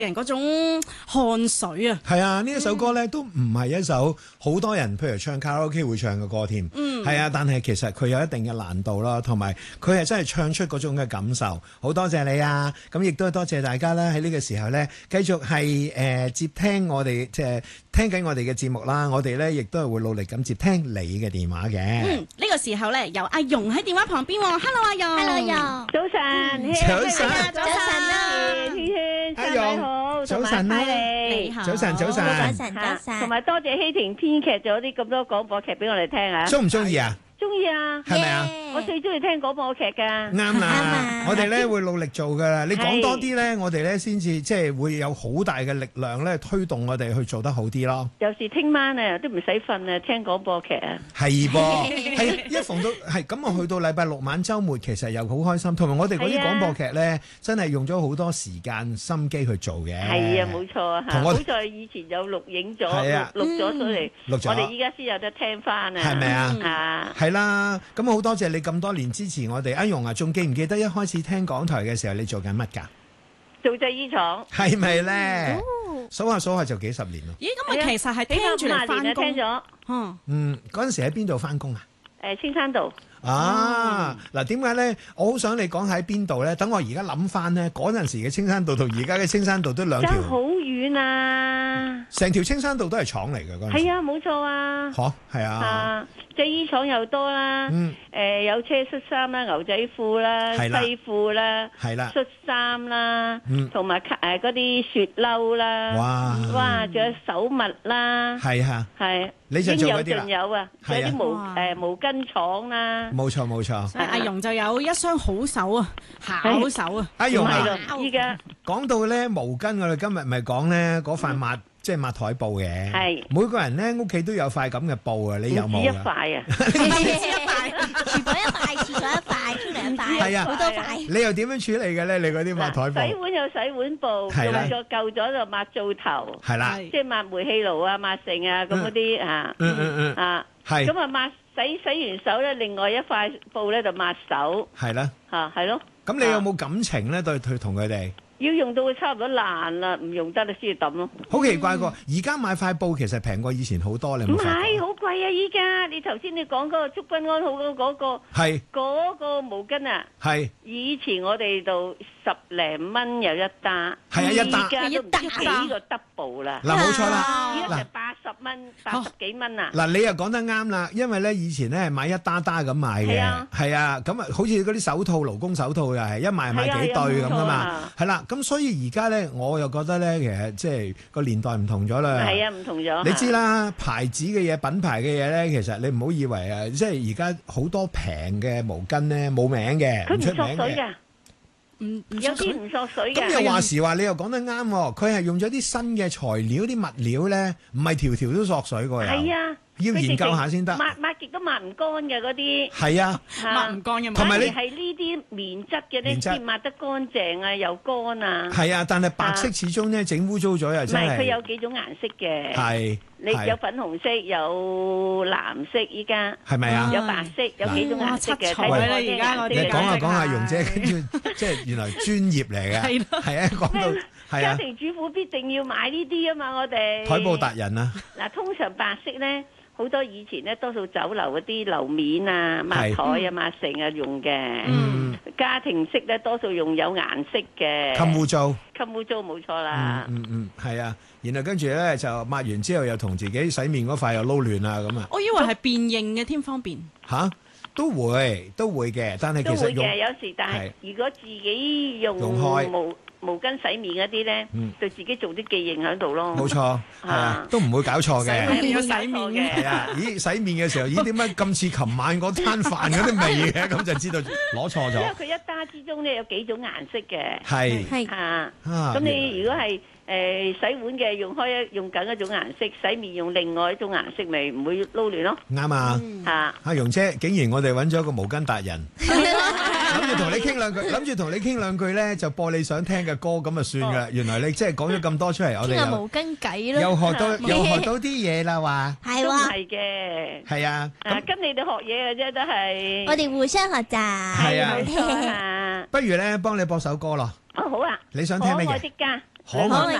人嗰種汗水啊。 係啊，呢一首歌咧都唔係一首好多人譬如唱卡拉 OK 會唱嘅歌添。係啊，但係其實佢有一定嘅難度啦，同埋佢係真係唱出嗰種嘅感受。好多謝你啊！咁亦都多謝大家啦，喺呢個時候咧繼續係接聽我哋即係聽緊我哋嘅節目啦。我哋咧亦都係會努力咁接聽你嘅電話嘅。 呢個時候咧有阿容喺電話旁邊喎。Hello， 阿容。 Hello， 容。 早晨， 早晨， 早晨啦，圈圈， 阿容好， 早晨啦， 你好。 早晨，早晨， 同埋多謝希婷編劇咗啲咁多廣播劇俾我哋聽啊！ 中唔中意啊？ 中意啊， 係咪啊？ 我最中意聽廣播劇噶。 啱啦，我哋咧會努力做噶啦。你講多啲咧，我哋咧先至即係會有好大嘅力量咧，推動我哋去做得好啲咯。 有時聽晚啊，都唔使瞓啊，聽廣播劇啊。 係噃，係一逢到係咁，我去到禮拜六晚週末，其實又好開心。同埋我哋嗰啲廣播劇咧，真係用咗好多時間心機去做嘅。 係啊，冇錯啊。 同我好在以前有錄影咗，錄咗出嚟，我哋依家先有得聽翻啊。 係咪啊？ 啊， 係啦，咁好多謝你咁多年支持我哋。阿容啊，仲記唔記得一開始聽港台嘅時候，你做緊乜㗎？ 做製衣廠。 係咪咧？數下數下就幾十年咯。 咦，咁啊，其實係聽住嚟翻工。 聽咗。 嗰陣時喺邊度翻工啊？ 青山道。 嗱，點解咧？我好想你講喺邊度咧？等我而家諗翻咧，嗰陣時嘅青山道同而家嘅青山道都兩條。 真好遠啊！ 成條青山道都係廠嚟嘅嗰陣時。 係啊，冇錯啊。 係啊。 製衣廠又多啦，有車恤衫啦、牛仔褲啦、西褲啦、恤衫啦，同埋嗰啲雪褸啦，哇，仲有手襪啦，係， 你就做嗰啲啦， 應有盡有啊，有啲毛巾廠啦， 冇錯， 所以阿容就有一雙好手啊，巧手啊， 阿容啊， 依家講到咧毛巾，我哋今日咪講咧嗰塊抹。即係抹台布嘅，係每個人咧屋企都有塊咁嘅布啊！你有冇啊？ 唔止一塊啊！ 廚房一塊，廚房一塊，出嚟一塊，係啊，好多塊。 你又點樣處理嘅咧？你嗰啲抹台布？ 洗碗有洗碗布，用咗舊咗就抹灶頭， 係啦， 即係抹煤氣爐啊、抹剩啊咁嗰啲啊， 係咁啊抹洗完手咧，另外一塊布咧就抹手， 係啦， 係咯。 咁你有冇感情咧？對同佢哋？ 要用到佢差唔多爛啦，唔用得你先要抌咯。 好奇怪個，而家買塊布其實平過以前好多，你唔係好貴啊！依家你頭先你講嗰個祝君安好嗰個係嗰個毛巾啊，係以前我哋度10零蚊有一打， 係啊，一打， 而家都唔知幾個 double 啦。 嗱，冇錯啦， 而家就80蚊、80幾蚊啊。 嗱，你又講得啱啦，因為咧以前咧係買一打咁買嘅，係啊，咁啊好似嗰啲手套、勞工手套又係一買幾對咁噶嘛，係啦。咁所以而家咧，我又覺得咧，其實即係個年代唔同咗啦。 係啊，唔同咗。 你知啦，牌子嘅嘢、品牌嘅嘢咧，其實你唔好以為啊，即係而家好多平嘅毛巾咧，冇名嘅，唔出名嘅。 有啲唔索水嘅。 咁又話時話，你又講得啱喎。佢係用咗啲新嘅材料，啲物料咧，唔係條條都索水㗎。 係啊。 要研究下先得， 抹極都抹唔乾嘅嗰啲， 係啊， 抹唔乾嘅， 同埋你係呢啲棉質嘅咧先抹得乾淨啊，又乾啊。 係啊，但係白色始終咧整污糟咗又真係。 唔係，佢有幾種顏色嘅。 係， 你有粉紅色，有藍色，依家係咪啊？ 有白色，有幾種顏色嘅。 睇到而家我哋講下容姐，跟住即係原來專業嚟嘅，係啊，講到係啊。 家庭主婦必定要買呢啲啊嘛，我哋台布達人啊。 嗱，通常白色咧。好多以前咧，多數酒樓嗰啲樓面啊、抹台啊、抹成啊用嘅。家庭式咧，多數用有顏色嘅。 襟污糟， 冇錯啦。 係啊。然後跟住咧就抹完之後，又同自己洗面嗰塊又撈亂啊咁啊。 我以為係變形嘅添，方便。 嚇，都會嘅，但係其實都會嘅，有時但係如果自己用毛巾洗面嗰啲咧，對自己做啲記認喺度咯。 冇錯，係啊，都唔會搞錯嘅。 要洗面嘅。 係啊，咦，洗面嘅時候，咦，點解咁似琴晚嗰餐飯嗰啲味嘅？咁就知道攞錯咗。 因為佢一打之中咧有幾種顏色嘅。 係。 咁你如果係洗碗嘅用緊一種顏色，洗面用另外一種顏色，咪唔會撈亂咯。 啱啊。阿容姐，竟然我哋揾咗一個毛巾達人，諗住同你傾兩句咧，就播你想聽嘅歌咁就算噶。原來你即係講咗咁多出嚟，我哋又毛巾計咯， 又學到啲嘢啦，話係喎， 係嘅， 係啊。 跟你哋學嘢嘅啫，都係我哋互相學習。 係啊，不如咧幫你播首歌咯。 好啊。 你想聽咩嘢？ 可愛的家。 可愛